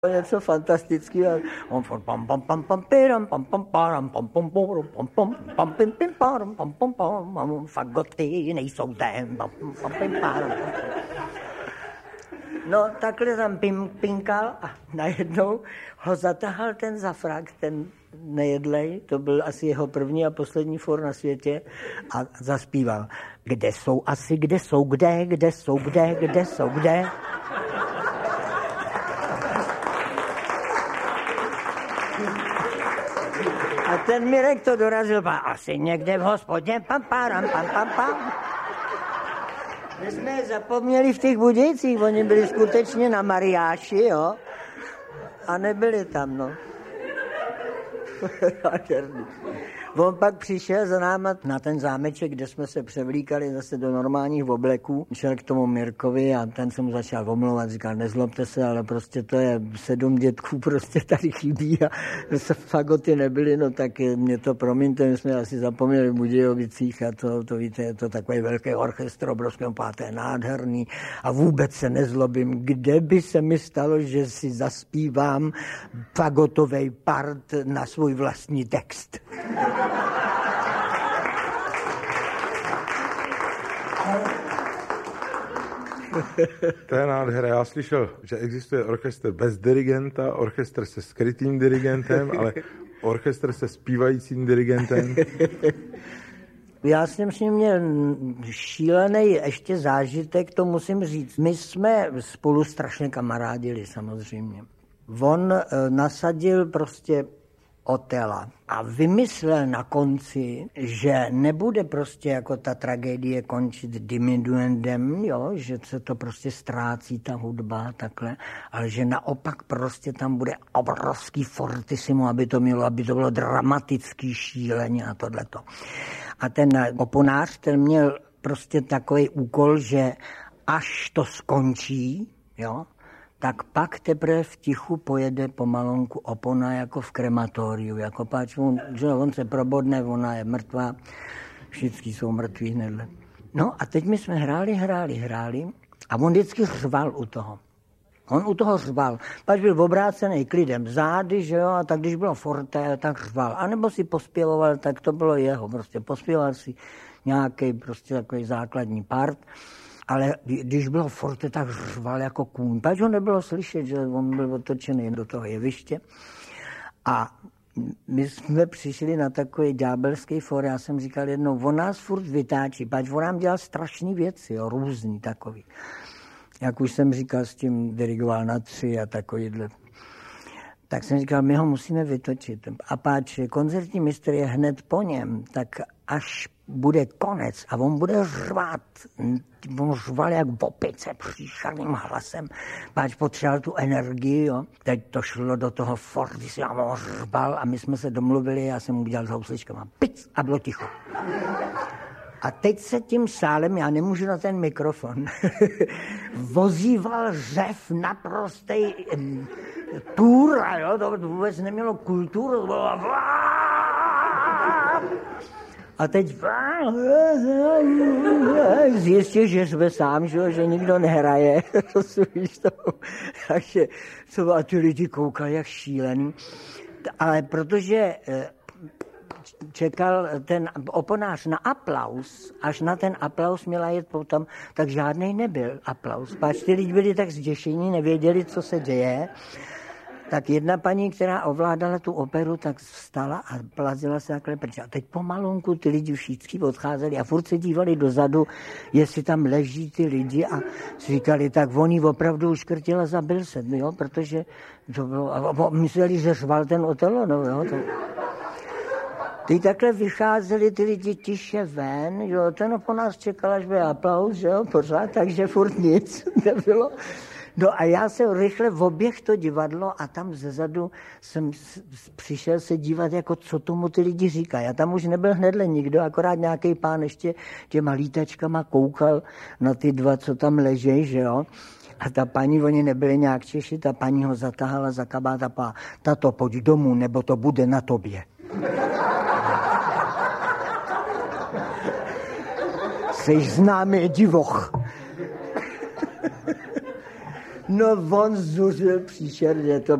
něco fantastického. On furt fagoty nejsou ten. No, takhle tam pinkal a najednou ho zatahal ten zafrak, ten nejedlej, to byl asi jeho první a poslední for na světě a zaspíval. Kde jsou asi, kde jsou, kde jsou, kde jsou, kde. A ten Mirek to dorazil, asi někde v hospodě, pam. My jsme je zapomněli v těch Budějcích, oni byli skutečně na mariáši, jo, a nebyli tam, no. On pak přišel za náma na ten zámeček, kde jsme se převlíkali zase do normálních obleků. Šel k tomu Mirkovi a ten se mu začal omlouvat, říkal, nezlobte se, ale prostě to je 7 dětků, prostě tady chybí a fagoty nebyly, no tak mě to promiňte, my jsme asi zapomněli v Budějovicích a to víte, je to takový velký orchestr, obrovský páté, nádherný a vůbec se nezlobím, kde by se mi stalo, že si zaspívám fagotovej part na svůj vlastní text. To je nádhera. Já slyšel, že existuje orchestr bez dirigenta, orchestr se skrytým dirigentem, ale orchestr se zpívajícím dirigentem. Já jsem s ním měl šílený ještě zážitek, to musím říct. My jsme spolu strašně kamarádili samozřejmě. On nasadil prostě Otela a vymyslel na konci, že nebude prostě jako ta tragédie končit diminuendem, jo, že se to prostě ztrácí ta hudba takhle, ale že naopak prostě tam bude obrovský fortissimo, aby to bylo dramatický šíleně a tohleto. A ten oponář, ten měl prostě takový úkol, že až to skončí, jo, tak pak teprve v tichu pojede pomalonku opona jako v krematoriu, jako páč, on se probodne, ona je mrtvá, všichni jsou mrtví hnedle. No a teď my jsme hráli a on vždycky řval u toho. On u toho řval, pač byl obrácený klidem zády, že jo, a tak když bylo forte, tak řval. A nebo si pospěvoval, tak to bylo jeho, prostě pospěval si nějaký prostě takový základní part. Ale když bylo forte, tak řval jako kůň. Pač ho nebylo slyšet, že on byl otočený do toho jeviště. A my jsme přišli na takový ďábelský for. Já jsem říkal jednou, on nás furt vytáčí. Pač on nám dělal strašný věci, jo, různý takový. Jak už jsem říkal, s tím dirigoval na 3 a takovýhle. Tak jsem říkal, my ho musíme vytočit. A páč koncertní mistr je hned po něm, tak až bude konec a on bude řvát. On řval jak v opice příšerným hlasem. Páč potřeboval tu energii, jo. Teď to šlo do toho forty, a on řval a my jsme se domluvili, já jsem mu udělal s housličkama. Pic a bylo ticho. A teď se tím sálem, já nemůžu na ten mikrofon, vozíval řev naprostej tůr, jo, to vůbec nemělo kulturu, to bylo a teď zjistil, že jsme sám, že nikdo nehraje, víš to. Takže a ty lidi koukali jak šílený, ale protože čekal ten oponář na aplaus, až na ten aplaus měla jet potom, tak žádnej nebyl aplaus. Páč ty lidi byli tak zděšení, nevěděli, co se děje. Tak jedna paní, která ovládala tu operu, tak vstala a plazila se takhle pryč. A teď pomalonku ty lidi všichni odcházeli a furt se dívali dozadu, jestli tam leží ty lidi a říkali, tak on jí opravdu uškrtila za Bilset, jo, protože to bylo, a mysleli, že řval ten Otelo, no jo, to. Teď takhle vycházeli ty lidi tiše ven, jo, ten po nás čekal, až bude aplaus, jo, pořád, takže furt nic nebylo. No a já jsem rychle oběh to divadlo a tam zezadu jsem přišel se dívat, jako co tomu ty lidi říkají. A tam už nebyl hnedle nikdo, akorát nějaký pán ještě těma lítačkama koukal na ty dva, co tam ležej, že jo. A ta paní, oni nebyli nějak Češi, ta paní ho zatahala za kabát a pá, tato, pojď domů, nebo to bude na tobě. Seš známý divoch. No on zuřil příšerně, to